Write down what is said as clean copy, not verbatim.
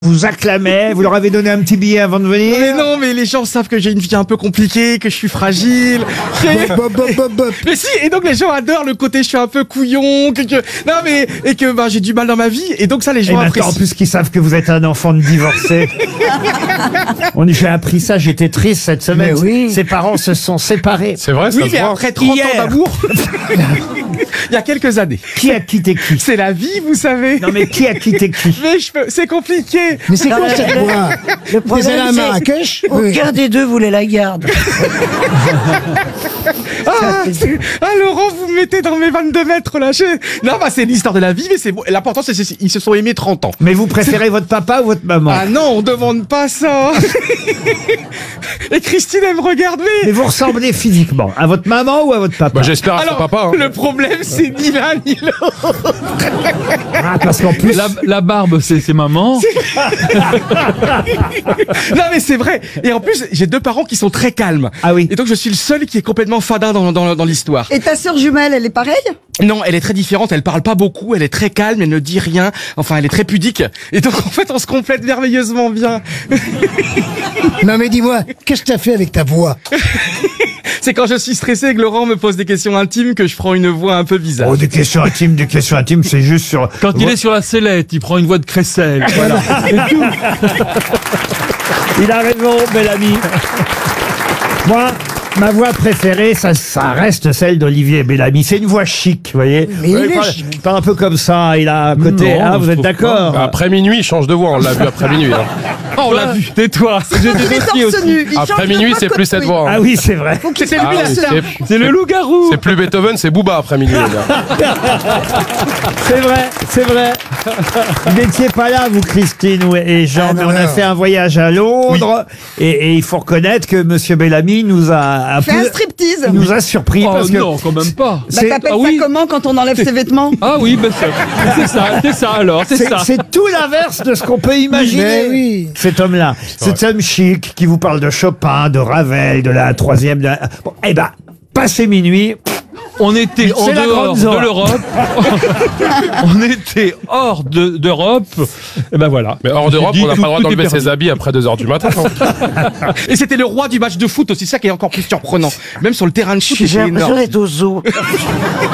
vous acclamait, vous leur avez donné un petit billet avant de venir. Mais non, mais les gens savent que j'ai une vie un peu compliquée, que je suis fragile. Mais si, et donc les gens adorent le côté je suis un peu couillon, non mais et que j'ai du mal dans ma vie, et donc ça les gens apprécient. En plus qu'ils savent que vous êtes un enfant de divorcé. J'ai appris ça, j'étais triste cette semaine. Oui. Ses parents se sont séparés. C'est vrai, ça Oui, se mais voit. après 30 ans d'amour, il y a quelques années. Qui a quitté qui? C'est la vie, vous savez. Non mais qui a quitté qui? Mais c'est compliqué. Mais c'est quoi cette voix? Le problème, c'est aucun des deux voulait la garde. Laurent, vous me mettez dans mes 22 mètres là. Non, c'est l'histoire de la vie, mais c'est bon. L'important, c'est qu'ils se sont aimés 30 ans. Mais vous préférez votre papa ou votre maman? Ah non, on demande pas ça. Et Christine, elle me regarde, Mais vous ressemblez physiquement à votre maman ou à votre papa? Bah, j'espère à son papa. Hein. Le problème, c'est ni l'un ni l'autre. Ah, parce qu'en plus... La barbe, c'est maman. Non, mais c'est vrai. Et en plus, j'ai deux parents qui sont très calmes. Ah oui. Et donc, je suis le seul qui est complètement fadin dans l'histoire. Et ta sœur jumelle, elle est pareille? Non, elle est très différente. Elle parle pas beaucoup. Elle est très calme. Elle ne dit rien. Enfin, elle est très pudique. Et donc, en fait, on se complète merveilleusement bien. Non mais dis-moi, qu'est-ce que t'as fait avec ta voix? C'est quand je suis stressé et que Laurent me pose des questions intimes que je prends une voix un peu bizarre. Oh, des questions intimes, c'est juste sur... Quand il est sur la sellette, il prend une voix de crécelle. Voilà. C'est tout. Il a raison, bel ami. Moi, ma voix préférée, ça reste celle d'Olivier Bellamy. C'est une voix chic, vous voyez. Mais il est Il parle un peu comme ça, il a un côté... Non, vous je êtes trouve d'accord? Bah, après minuit, il change de voix. On l'a vu après minuit. Hein. Oh, on l'a vu. Tais-toi. J'ai des Il est dossiers torse aussi. nu. Il Après change de minuit, voix c'est de plus cette côté. voix. Hein. Ah oui, c'est vrai. Faut qu'il C'est soit lui, Ah la oui, star. C'est le loup-garou. c'est plus Beethoven, c'est Booba après minuit. Les gars. C'est vrai. Vous n'étiez pas là, vous, Christine et Jean, Ah, mais non, on a non. fait un voyage à Londres. Et il faut reconnaître que Monsieur Bellamy nous a Fais un striptease. il nous a surpris Oh parce que non, quand même pas. Bah, t'appelles Ah oui. ça comment quand on enlève ses vêtements? Ah oui, ben c'est ça alors, c'est ça. c'est tout l'inverse de ce qu'on peut imaginer. Mais oui. Cet homme-là, cet homme chic qui vous parle de Chopin, de Ravel, de la troisième. Bon, eh ben, passé minuit. On était en C'est la dehors grande de zone. l'Europe. On était hors d'Europe. Et ben voilà. Mais hors d'Europe, J'ai dit, on n'a pas le droit tout est d'enlever perdu. ses habits après 2h du matin. Et c'était le roi du match de foot aussi, ça qui est encore plus surprenant. Même sur le terrain de foot, J'ai c'était l'impression énorme. d'être au zoo.